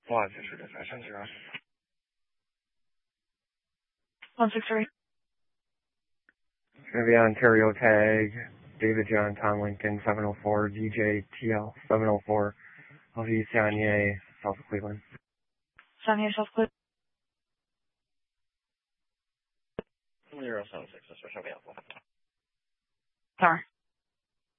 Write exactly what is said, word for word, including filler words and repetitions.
One six three definition zero. One six three. It's gonna be Ontario tag. David John Tom Lincoln seven oh four D J T L seven oh four L V Saunier South of Cleveland. Saunier South Cleveland. Zero seven six. This is available. Sorry.